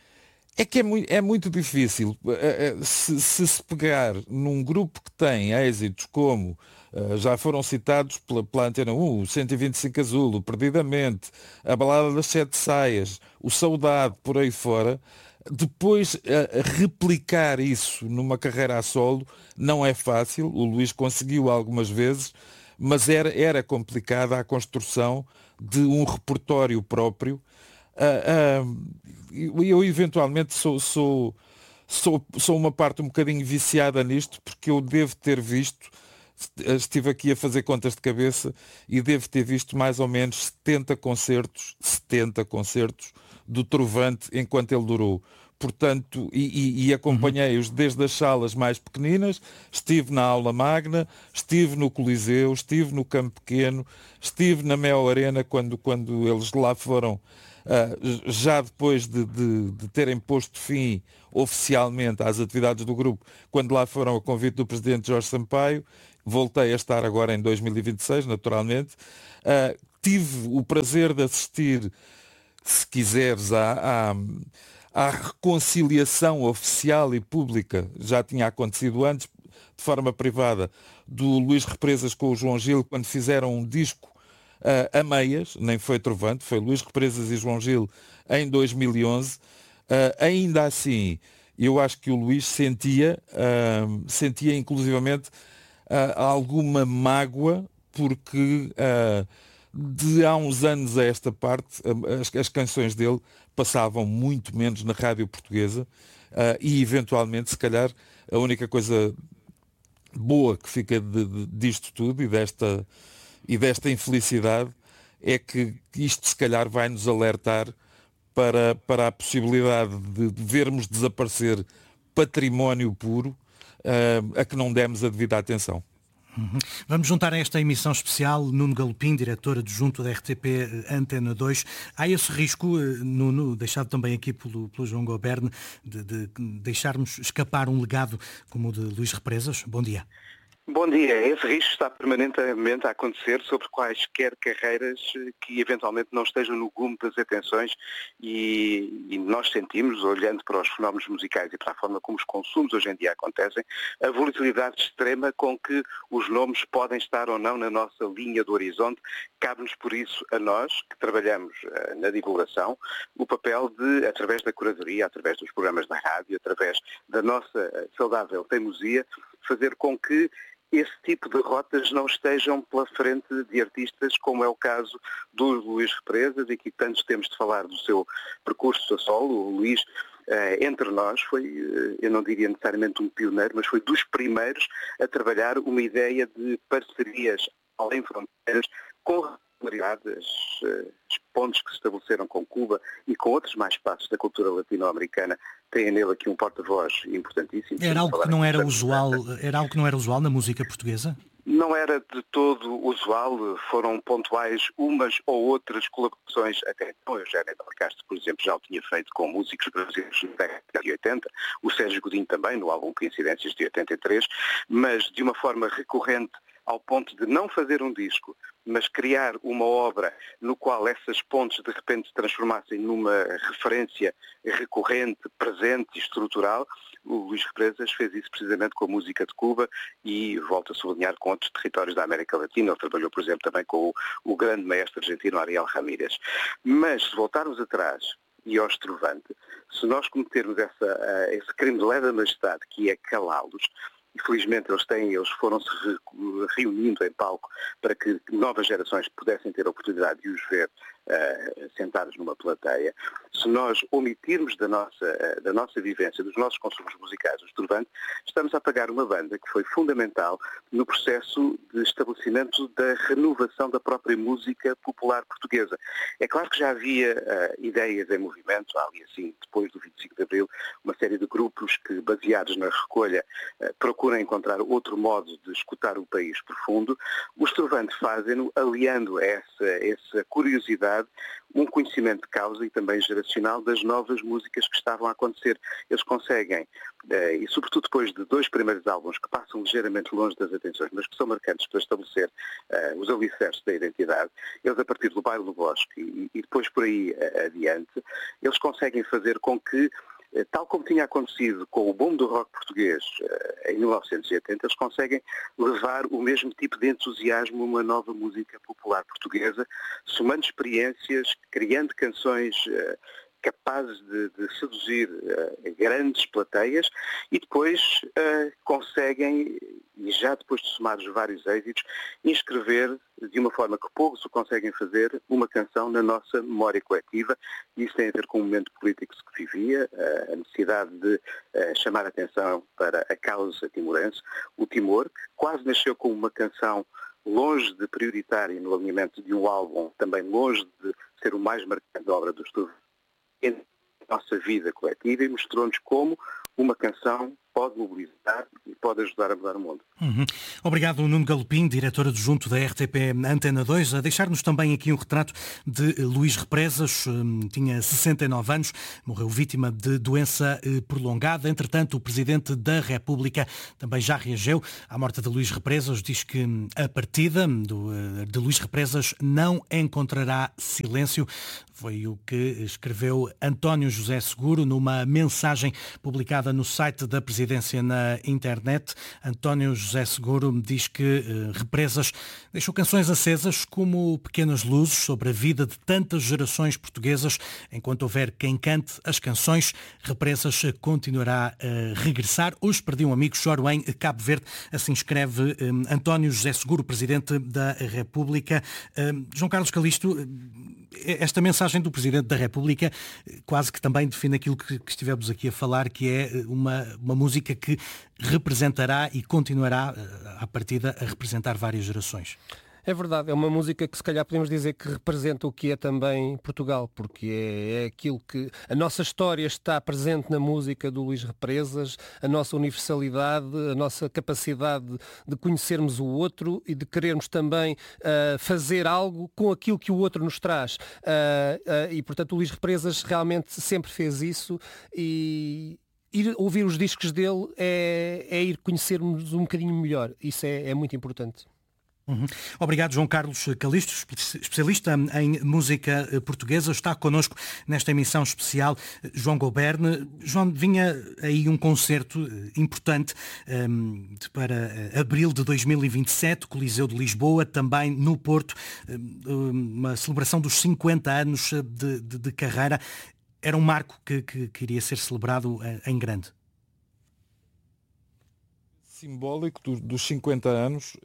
Speaker 7: É que é muito, é muito difícil. Se, se se pegar num grupo que tem êxitos como uh, já foram citados pela, pela Antena um, o cento e vinte e cinco Azul, o Perdidamente, a Balada das Sete Saias, o Saudade, por aí fora, depois uh, replicar isso numa carreira a solo não é fácil. O Luís conseguiu algumas vezes, mas era, era complicada a construção de um repertório próprio. Uh, uh, eu eventualmente sou, sou, sou, sou uma parte um bocadinho viciada nisto, porque eu devo ter visto, estive aqui a fazer contas de cabeça, e devo ter visto mais ou menos setenta concertos, setenta concertos do Trovante enquanto ele durou. Portanto, e, e, e acompanhei-os desde as salas mais pequeninas, estive na Aula Magna, estive no Coliseu, estive no Campo Pequeno, estive na Mel Arena quando, quando eles lá foram, uh, já depois de, de, de terem posto fim oficialmente às atividades do grupo, quando lá foram a convite do Presidente Jorge Sampaio. Voltei a estar agora em dois mil e vinte e seis, naturalmente. Uh, tive o prazer de assistir, se quiseres, à... à A reconciliação oficial e pública, já tinha acontecido antes, de forma privada, do Luís Represas com o João Gil, quando fizeram um disco uh, a meias, nem foi Trovante, foi Luís Represas e João Gil em dois mil e onze. Uh, ainda assim, eu acho que o Luís sentia, uh, sentia inclusivamente uh, alguma mágoa, porque uh, de há uns anos a esta parte, uh, as, as canções dele passavam muito menos na rádio portuguesa uh, e eventualmente, se calhar, a única coisa boa que fica de, de, disto tudo e desta, e desta infelicidade é que isto se calhar vai nos alertar para, para a possibilidade de, de vermos desaparecer património puro uh, a que não demos a devida atenção.
Speaker 3: Uhum. Vamos juntar a esta emissão especial Nuno Galopim, diretor adjunto da R T P Antena dois. Há esse risco, Nuno, deixado também aqui pelo, pelo João Goberne, de, de deixarmos escapar um legado como o de Luís Represas? Bom dia.
Speaker 10: Bom dia. Esse risco está permanentemente a acontecer sobre quaisquer carreiras que eventualmente não estejam no gume das atenções e, e nós sentimos, olhando para os fenómenos musicais e para a forma como os consumos hoje em dia acontecem, a volatilidade extrema com que os nomes podem estar ou não na nossa linha do horizonte. Cabe-nos por isso a nós, que trabalhamos uh, na divulgação, o papel de, através da curadoria, através dos programas da rádio, através da nossa uh, saudável teimosia, fazer com que esse tipo de rotas não estejam pela frente de artistas, como é o caso do Luís Represas, e que tantos temos de falar do seu percurso a solo. O Luís, eh, entre nós, foi, eh, eu não diria necessariamente um pioneiro, mas foi dos primeiros a trabalhar uma ideia de parcerias além fronteiras com regularidade, os pontos que se estabeleceram com Cuba e com outros mais passos da cultura latino-americana têm nele aqui um porta-voz importantíssimo.
Speaker 3: Era algo que não era usual, era algo que não era usual na música portuguesa?
Speaker 10: Não era de todo usual, foram pontuais umas ou outras colaborações até então. O Eugénio Del Castro, por exemplo, já o tinha feito com músicos brasileiros na década de oitenta, o Sérgio Godinho também, no álbum Coincidências de oitenta e três, mas de uma forma recorrente ao ponto de não fazer um disco, mas criar uma obra no qual essas pontes de repente se transformassem numa referência recorrente, presente e estrutural. O Luís Represas fez isso precisamente com a música de Cuba e, volto a sublinhar, com outros territórios da América Latina. Ele trabalhou, por exemplo, também com o, o grande maestro argentino Ariel Ramírez. Mas, se voltarmos atrás e ao Trovante, se nós cometermos essa, uh, esse crime de lesa majestade, que é calá-los, infelizmente eles têm, eles foram-se reunindo em palco para que novas gerações pudessem ter a oportunidade de os ver uh, sentados numa plateia. Se nós omitirmos da nossa, uh, da nossa vivência, dos nossos consumos musicais, os Trovante, estamos a apagar uma banda que foi fundamental no processo de estabelecimento da renovação da própria música popular portuguesa. É claro que já havia uh, ideias em movimento, há ali assim, depois do vinte e cinco de Abril, uma série de grupos que, baseados na recolha, uh, procuram encontrar outro modo de escutar o país profundo. Os Trovante fazem-no aliando a essa, essa curiosidade, um conhecimento de causa e também geracional das novas músicas que estavam a acontecer. Eles conseguem, eh, e sobretudo depois de dois primeiros álbuns que passam ligeiramente longe das atenções, mas que são marcantes para estabelecer eh, os alicerces da identidade, eles a partir do Baile do Bosque e, e depois por aí eh, adiante, eles conseguem fazer com que, tal como tinha acontecido com o boom do rock português em mil novecentos e oitenta, eles conseguem levar o mesmo tipo de entusiasmo a uma nova música popular portuguesa, somando experiências, criando canções capazes de, de seduzir uh, grandes plateias e depois uh, conseguem, e já depois de somar os vários êxitos, inscrever de uma forma que poucos o conseguem fazer, uma canção na nossa memória coletiva. Isso tem a ver com o momento político que se vivia, uh, a necessidade de uh, chamar a atenção para a causa timorense, o Timor, que quase nasceu como uma canção longe de prioritária no alinhamento de um álbum, também longe de ser o mais marcante da obra do Estudo, em nossa vida coletiva, e mostrou-nos como uma canção pode mobilizar e pode ajudar a mudar o mundo.
Speaker 3: Uhum. Obrigado, Nuno Galopim, diretor adjunto da R T P Antena dois, a deixar-nos também aqui um retrato de Luís Represas. Tinha sessenta e nove anos, morreu vítima de doença prolongada. Entretanto, o Presidente da República também já reagiu à morte de Luís Represas. Diz que a partida do, de Luís Represas não encontrará silêncio. Foi o que escreveu António José Seguro numa mensagem publicada no site da Presidência evidência na internet. António José Seguro diz que eh, Represas deixou canções acesas como pequenas luzes sobre a vida de tantas gerações portuguesas. Enquanto houver quem cante as canções, Represas continuará a regressar. Hoje perdi um amigo, choro em Cabo Verde. Assim escreve eh, António José Seguro, Presidente da República. Eh, João Carlos Calisto, esta mensagem do Presidente da República quase que também define aquilo que, que estivemos aqui a falar, que é uma, uma música que representará e continuará, à partida, a representar várias gerações.
Speaker 6: É verdade, é uma música que se calhar podemos dizer que representa o que é também Portugal, porque é, é aquilo que... A nossa história está presente na música do Luís Represas, a nossa universalidade, a nossa capacidade de conhecermos o outro e de querermos também uh, fazer algo com aquilo que o outro nos traz. Uh, uh, e, portanto, o Luís Represas realmente sempre fez isso e... Ir ouvir os discos dele é, é ir conhecermos um bocadinho melhor. Isso é, é muito importante.
Speaker 3: Uhum. Obrigado, João Carlos Calisto, especialista em música portuguesa. Está connosco nesta emissão especial João Goberne. João, vinha aí um concerto importante um, para abril de dois mil e vinte e sete, Coliseu de Lisboa, também no Porto, um, uma celebração dos cinquenta anos de, de, de carreira. Era um marco que, que, que iria ser celebrado em grande.
Speaker 7: Simbólico do, dos cinquenta anos.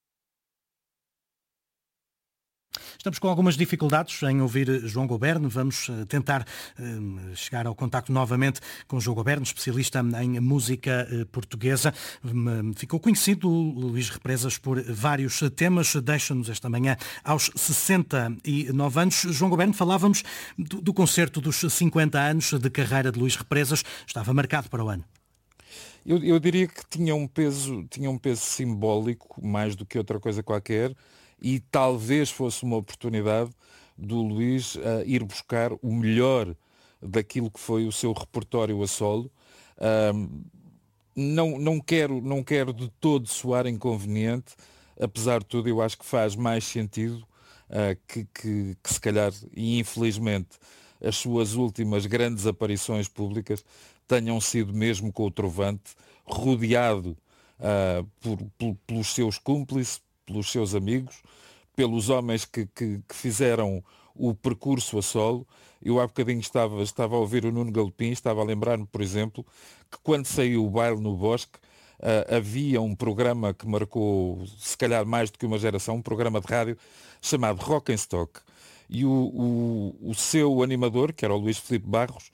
Speaker 3: Estamos com algumas dificuldades em ouvir João Goberne. Vamos tentar um, chegar ao contacto novamente com João Goberne, especialista em música uh, portuguesa. Um, ficou conhecido o Luís Represas por vários temas. Deixa-nos esta manhã aos sessenta e nove anos. João Goberne, falávamos do, do concerto dos cinquenta anos de carreira de Luís Represas. Estava marcado para o ano.
Speaker 7: Eu, eu diria que tinha um peso, tinha um peso simbólico, mais do que outra coisa qualquer, e talvez fosse uma oportunidade do Luís uh, ir buscar o melhor daquilo que foi o seu repertório a solo. Uh, não, não, quero, não quero de todo soar inconveniente, apesar de tudo eu acho que faz mais sentido uh, que, que, que se calhar, e infelizmente, as suas últimas grandes aparições públicas tenham sido mesmo com o Trovante, rodeado uh, por, por, pelos seus cúmplices, pelos seus amigos, pelos homens que, que, que fizeram o percurso a solo. Eu há bocadinho estava, estava a ouvir o Nuno Galopim, estava a lembrar-me, por exemplo, que quando saiu o Baile no Bosque, uh, havia um programa que marcou, se calhar mais do que uma geração, um programa de rádio chamado Rock and Stock. E o, o, o seu animador, que era o Luís Filipe Barros,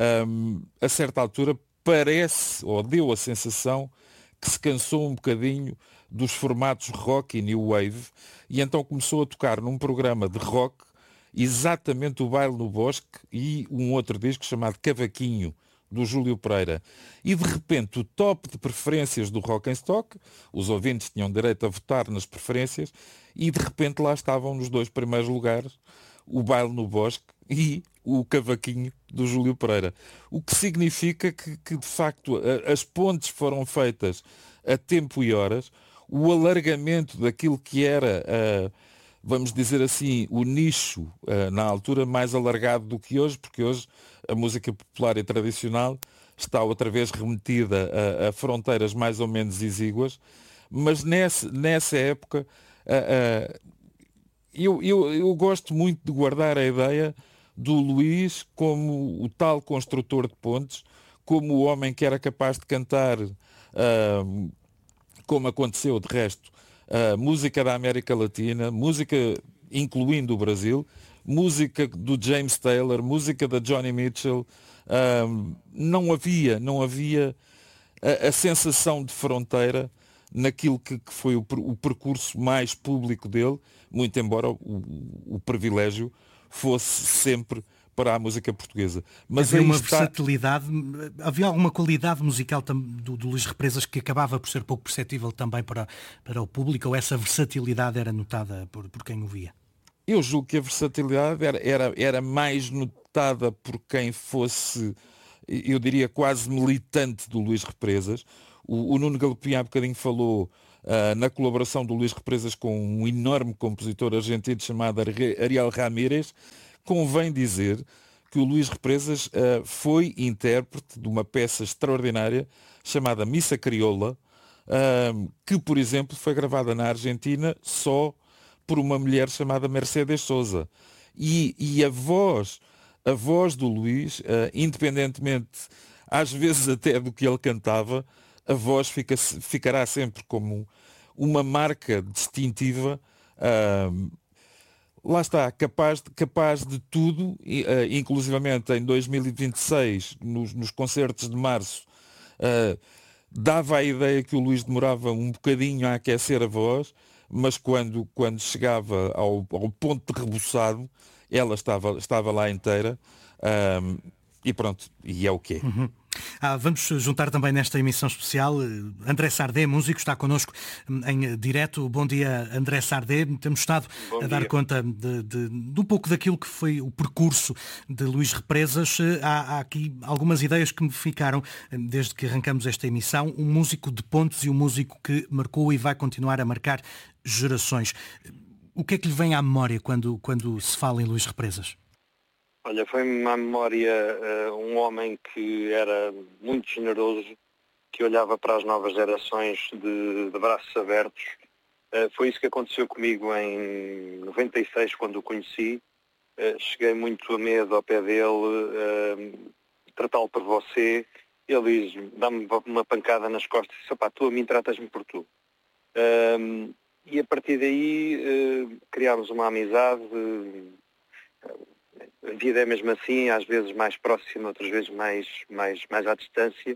Speaker 7: um, a certa altura parece, ou deu a sensação, que se cansou um bocadinho dos formatos rock e new wave, e então começou a tocar num programa de rock exatamente o Baile no Bosque e um outro disco chamado Cavaquinho, do Júlio Pereira. E de repente o top de preferências do Rock and Stock, os ouvintes tinham direito a votar nas preferências, e de repente lá estavam nos dois primeiros lugares o Baile no Bosque e o Cavaquinho do Júlio Pereira. O que significa que, que de facto as pontes foram feitas a tempo e horas. O alargamento daquilo que era, uh, vamos dizer assim, o nicho, uh, na altura mais alargado do que hoje, porque hoje a música popular e tradicional está outra vez remetida a, a fronteiras mais ou menos exíguas, mas nessa, nessa época uh, uh, eu, eu, eu gosto muito de guardar a ideia do Luís como o tal construtor de pontes, como o homem que era capaz de cantar... Uh, como aconteceu de resto, a música da América Latina, música incluindo o Brasil, música do James Taylor, música da Johnny Mitchell, um, não havia, não havia a, a sensação de fronteira naquilo que, que foi o, o percurso mais público dele, muito embora o, o privilégio fosse sempre para a música portuguesa. Mas
Speaker 3: havia uma
Speaker 7: está...
Speaker 3: versatilidade, havia alguma qualidade musical do, do Luís Represas que acabava por ser pouco perceptível também para, para o público, ou essa versatilidade era notada por, por quem o via?
Speaker 7: Eu julgo que a versatilidade era, era, era mais notada por quem fosse, eu diria, quase militante do Luís Represas. O, o Nuno Galopim há bocadinho falou uh, na colaboração do Luís Represas com um enorme compositor argentino chamado Ariel Ramírez. Convém dizer que o Luís Represas uh, foi intérprete de uma peça extraordinária chamada Missa Crioula, uh, que, por exemplo, foi gravada na Argentina só por uma mulher chamada Mercedes Sousa. E, e a voz, a voz do Luís, uh, independentemente, às vezes até do que ele cantava, a voz fica, ficará sempre como uma marca distintiva, uh, lá está, capaz de, capaz de tudo, uh, inclusivamente em dois mil e vinte e seis, nos, nos concertos de março, uh, dava a ideia que o Luís demorava um bocadinho a aquecer a voz, mas quando, quando chegava ao, ao ponto de reboçado, ela estava, estava lá inteira, um, e pronto, e é o que é.
Speaker 3: Uhum. Ah, vamos juntar também nesta emissão especial André Sardé, músico, está connosco em direto. Bom dia, André Sardé. Temos estado
Speaker 11: Bom
Speaker 3: a dar
Speaker 11: dia.
Speaker 3: conta de, de, de um pouco daquilo que foi o percurso de Luís Represas. Há, há aqui algumas ideias que me ficaram desde que arrancamos esta emissão. Um músico de pontos e um músico que marcou e vai continuar a marcar gerações. O que é que lhe vem à memória quando, quando se fala em Luís Represas?
Speaker 11: Olha, foi-me à memória uh, um homem que era muito generoso, que olhava para as novas gerações de, de braços abertos. Uh, foi isso que aconteceu comigo em noventa e seis, quando o conheci. Uh, cheguei muito a medo ao pé dele, uh, tratá-lo por você. Ele diz, dá-me uma pancada nas costas e disse, pá, tu a mim tratas-me por tu. Uh, e a partir daí uh, criámos uma amizade. Uh, A vida é mesmo assim, às vezes mais próxima, outras vezes mais, mais, mais à distância.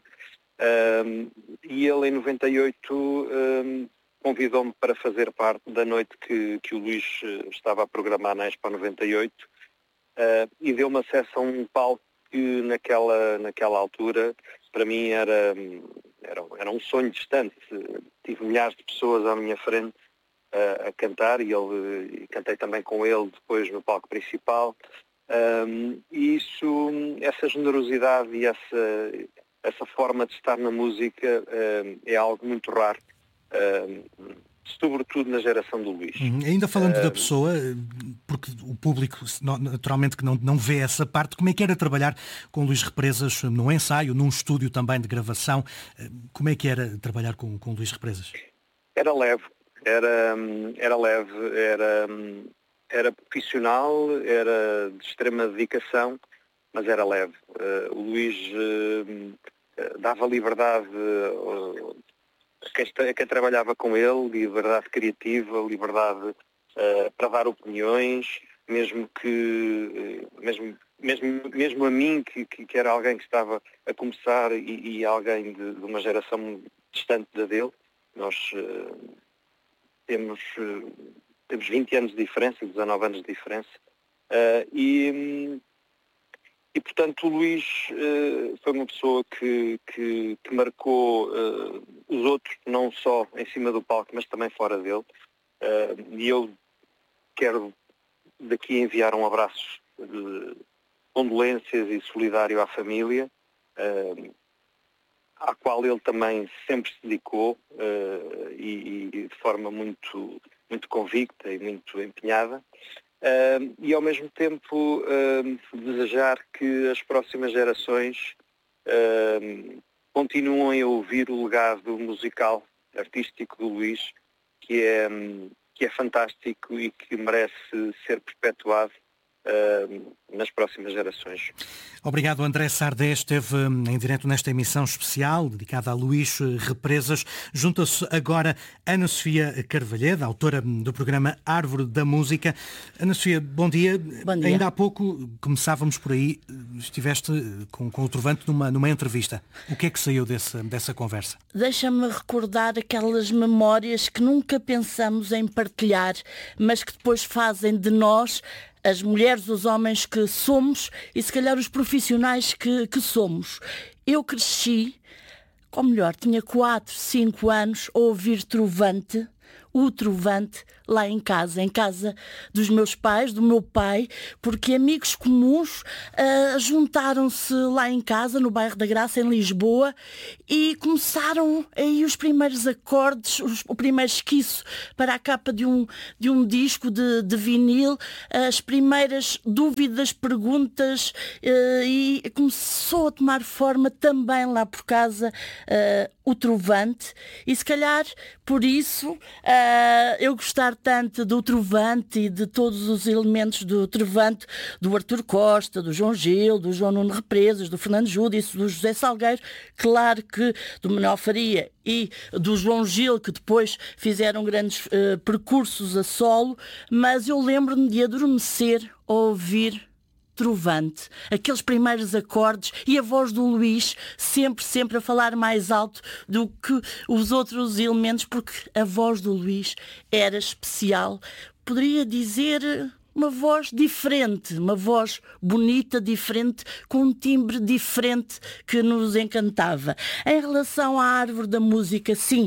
Speaker 11: Um, e ele, em noventa e oito, um, convidou-me para fazer parte da noite que, que o Luís estava a programar na Expo noventa e oito, uh, e deu-me acesso a um palco que, naquela, naquela altura, para mim era, era, era um sonho distante. Tive milhares de pessoas à minha frente uh, a cantar, e, ele, e cantei também com ele depois no palco principal. Um, e isso, essa generosidade e essa, essa forma de estar na música um, é algo muito raro, um, sobretudo na geração do Luís.
Speaker 3: Uhum. Ainda falando
Speaker 11: um,
Speaker 3: da pessoa, porque o público naturalmente que não, não vê essa parte, como é que era trabalhar com Luís Represas num ensaio, num estúdio também de gravação? Como é que era trabalhar com, com Luís Represas?
Speaker 11: Era leve, era, era leve, era... Era profissional, era de extrema dedicação, mas era leve. Uh, o Luís uh, dava liberdade uh, a, quem está, a quem trabalhava com ele, liberdade criativa, liberdade uh, para dar opiniões, mesmo que, uh, mesmo, mesmo, mesmo a mim, que, que era alguém que estava a começar e, e alguém de, de uma geração distante da dele. Nós uh, temos... Uh, Temos vinte anos de diferença, dezanove anos de diferença, uh, e, e, portanto, o Luís uh, foi uma pessoa que, que, que marcou uh, os outros, não só em cima do palco, mas também fora dele. Uh, e eu quero daqui enviar um abraço de condolências e solidário à família, uh, à qual ele também sempre se dedicou, uh, e, e de forma muito... muito convicta e muito empenhada, uh, e ao mesmo tempo uh, desejar que as próximas gerações uh, continuem a ouvir o legado musical, artístico do Luís, que é, que é fantástico e que merece ser perpetuado uh, nas próximas gerações.
Speaker 3: Obrigado, André Sardé. Esteve em direto nesta emissão especial dedicada a Luís Represas. Junta-se agora Ana Sofia Carvalheda, autora do programa Árvore da Música. Ana Sofia, bom dia.
Speaker 12: Bom dia.
Speaker 3: Ainda há pouco começávamos por aí, estiveste com, com o Trovante numa, numa entrevista. O que é que saiu desse, dessa conversa?
Speaker 12: Deixa-me recordar aquelas memórias que nunca pensamos em partilhar, mas que depois fazem de nós as mulheres, os homens que somos e se calhar os profissionais que, que somos. Eu cresci, ou melhor, tinha quatro, cinco anos a ouvir Trovante, o Trovante lá em casa, em casa dos meus pais, do meu pai, porque amigos comuns uh, juntaram-se lá em casa, no bairro da Graça, em Lisboa, e começaram aí os primeiros acordes, os, o primeiro esquiço para a capa de um, de um disco de, de vinil, as primeiras dúvidas, perguntas, uh, e começou a tomar forma também lá por casa uh, o Trovante, e se calhar por isso uh, eu gostar tanto do Trovante e de todos os elementos do Trovante, do Artur Costa, do João Gil, do João Nuno Represas, do Fernando Júdice, do José Salgueiro, claro que do Manuel Faria e do João Gil, que depois fizeram grandes uh, percursos a solo, mas eu lembro-me de adormecer a ouvir Trovante, aqueles primeiros acordes e a voz do Luís sempre, sempre a falar mais alto do que os outros elementos, porque a voz do Luís era especial. Poderia dizer uma voz diferente, uma voz bonita, diferente, com um timbre diferente que nos encantava. Em relação à Árvore da Música, sim,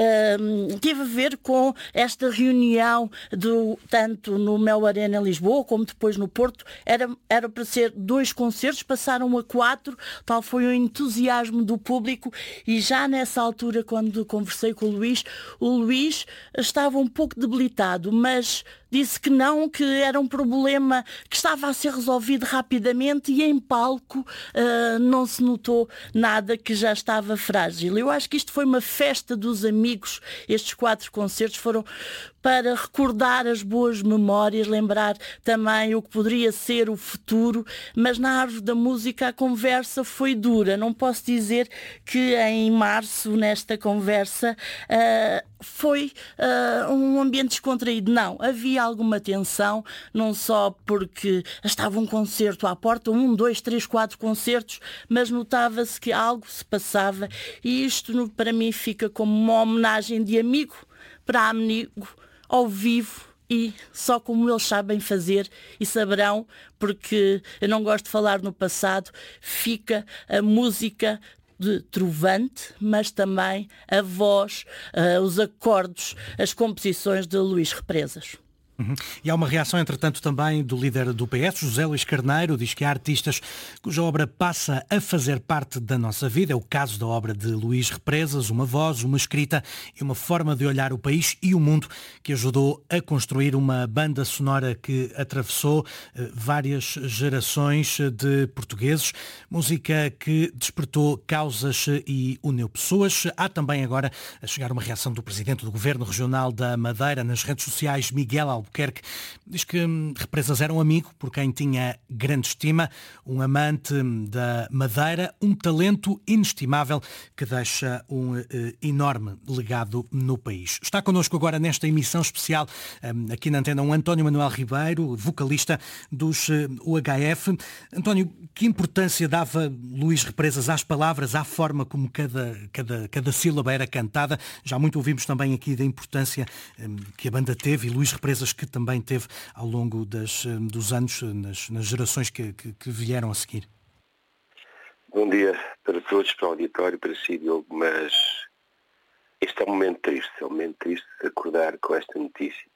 Speaker 12: uh, teve a ver com esta reunião, do, tanto no Mel Arena em Lisboa, como depois no Porto. Era, era para ser dois concertos, passaram a quatro, tal foi o entusiasmo do público, e já nessa altura, quando conversei com o Luís, o Luís estava um pouco debilitado, mas disse que não, que era um problema que estava a ser resolvido rapidamente, e em palco uh, não se notou nada, que já estava frágil. Eu acho que isto foi uma festa dos amigos. Estes quatro concertos foram para recordar as boas memórias, lembrar também o que poderia ser o futuro, mas na Árvore da Música a conversa foi dura. Não posso dizer que em março, nesta conversa, uh, foi uh, um ambiente descontraído. Não, havia alguma tensão, não só porque estava um concerto à porta, um, dois, três, quatro concertos, mas notava-se que algo se passava, e isto para mim fica como uma homenagem de amigo para amigo, ao vivo, e só como eles sabem fazer e saberão, porque eu não gosto de falar no passado, fica a música de Trovante, mas também a voz, uh, os acordes, as composições de Luís Represas.
Speaker 3: Uhum. E há uma reação, entretanto, também do líder do P S, José Luís Carneiro, diz que há artistas cuja obra passa a fazer parte da nossa vida. É o caso da obra de Luís Represas, uma voz, uma escrita e uma forma de olhar o país e o mundo que ajudou a construir uma banda sonora que atravessou eh, várias gerações de portugueses, música que despertou causas e uniu pessoas. Há também agora a chegar uma reação do Presidente do Governo Regional da Madeira nas redes sociais, Miguel Albuquerque. Albuquerque, diz que Represas era um amigo por quem tinha grande estima, um amante da Madeira, um talento inestimável que deixa um eh, enorme legado no país. Está connosco agora nesta emissão especial eh, aqui na Antena um, António Manuel Ribeiro, vocalista dos eh, U H F. António, que importância dava Luís Represas às palavras, à forma como cada, cada, cada sílaba era cantada? Já muito ouvimos também aqui da importância eh, que a banda teve, e Luís Represas que também teve ao longo das, dos anos, nas, nas gerações que, que, que vieram a seguir.
Speaker 10: Bom dia para todos, para o auditório, para si, Diogo, mas este é um momento triste, é um momento triste de acordar com esta notícia.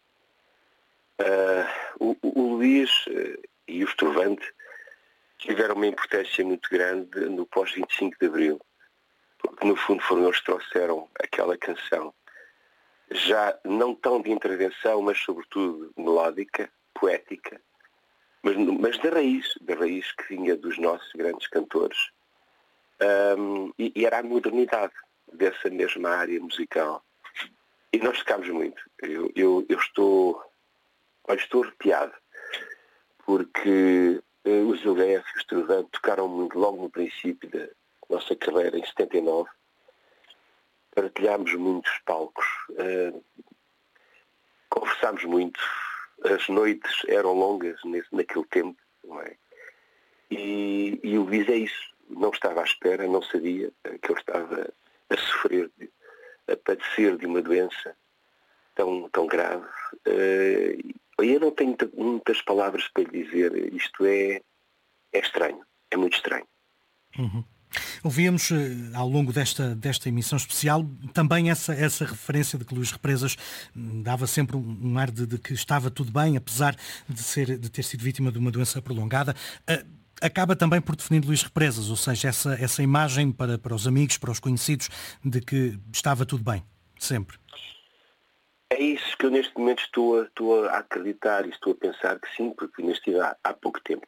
Speaker 10: Uh, o, o Luís uh, e os Trovante tiveram uma importância muito grande no pós vinte e cinco de Abril, porque no fundo foram eles que trouxeram aquela canção, já não tão de intervenção, mas sobretudo melódica, poética, mas, mas da raiz, da raiz que vinha dos nossos grandes cantores, um, e, e era a modernidade dessa mesma área musical. E nós tocámos muito. Eu, eu, eu estou, eu estou arrepiado, porque uh, os U H F e os Trovante tocaram muito logo no princípio da nossa carreira, em setenta e nove, partilhámos muitos palcos, uh, conversámos muito, as noites eram longas nesse, naquele tempo, não é? E, e o Luís é isso, não estava à espera, não sabia que eu estava a sofrer, a padecer de uma doença tão, tão grave. Uh, eu não tenho muitas palavras para lhe dizer, isto é, é estranho, é muito estranho.
Speaker 3: Uhum. Ouvíamos ao longo desta, desta emissão especial também essa, essa referência de que Luís Represas dava sempre um, um ar de, de que estava tudo bem, apesar de, ser, de ter sido vítima de uma doença prolongada. Acaba também por definir Luís Represas, ou seja, essa, essa imagem para, para os amigos, para os conhecidos, de que estava tudo bem, sempre.
Speaker 13: É isso que eu neste momento estou a, estou a acreditar e estou a pensar que sim, porque ainda estive há, há pouco tempo